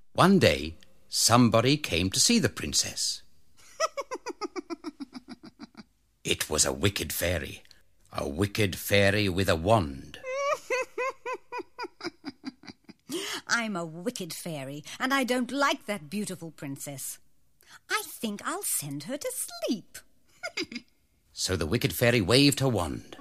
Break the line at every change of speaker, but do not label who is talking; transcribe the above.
One day, somebody came to see the princess. It was a wicked fairy with a wand.
I'm a wicked fairy, and I don't like that beautiful princess. I think I'll send her to sleep.
So the wicked fairy waved her wand,